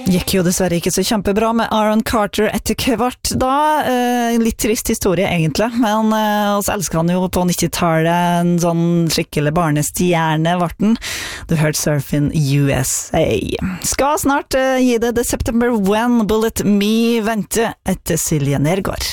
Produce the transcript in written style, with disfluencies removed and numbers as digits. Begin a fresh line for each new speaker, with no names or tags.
Gikk jo dessverre ikke så kjempebra med Aaron Carter etter kvart da. Litt trist historie egentlig, men oss elsker han jo på 90-tallet, en sånn skikkelig barnestjerne varten. Du hørte Surfing USA. Skal snart gi det The September When Bullet Me vente etter Silje Nergård.